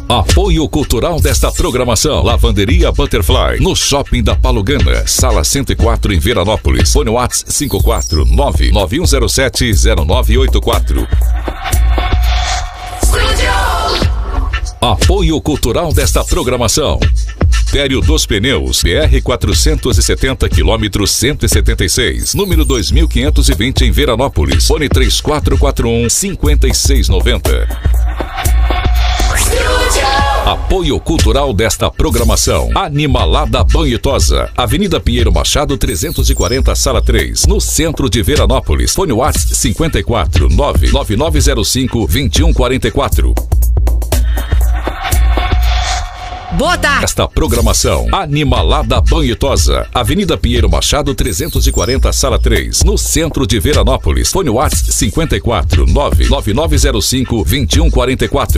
Apoio cultural desta programação: Lavanderia Butterfly, no Shopping da Palugana, Sala 104 em Veranópolis. Fone WhatsApp 549-9107-0984. Apoio cultural desta programação: Tério dos Pneus, BR 470 km 176, número 2520 em Veranópolis. Fone 3441-5690. Apoio cultural desta programação: Animalada Banhitosa, Avenida Pinheiro Machado 340, Sala 3, no centro de Veranópolis. Fone WhatsApp 549-9905-2144. Boa tarde. Esta programação: Animalada Banhitosa, Avenida Pinheiro Machado 340, Sala 3, no centro de Veranópolis. Fone WhatsApp 549-9905-2144.